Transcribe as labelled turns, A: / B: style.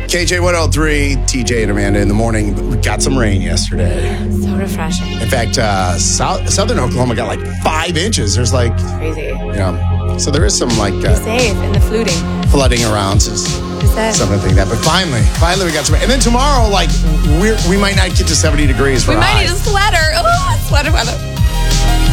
A: KJ 103, TJ and Amanda in the morning. We got some rain yesterday.
B: So refreshing.
A: In fact, southern Oklahoma got like 5 inches. There's like,
B: Crazy.
A: So there is some like
B: Be safe in the
A: flooding around. Something like that. But finally we got some. And then tomorrow, like, we might not get to 70 degrees for
B: We might need a sweater. Oh, sweater weather.